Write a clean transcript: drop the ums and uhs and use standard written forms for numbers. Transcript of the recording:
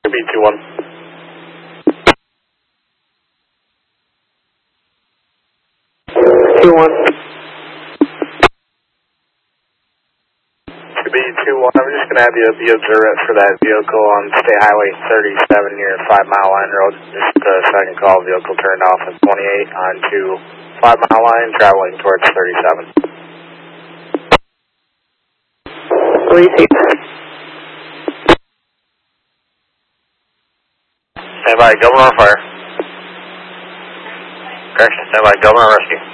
B21. B21. B21, I'm just going to have you be observant for that vehicle on State Highway 37 near 5 Mile Line Road. Just a second call, vehicle turned off at 28 onto 5 Mile Line, traveling towards 37. Stand by, Governor Fire. Correction, stand by, Governor Rescue.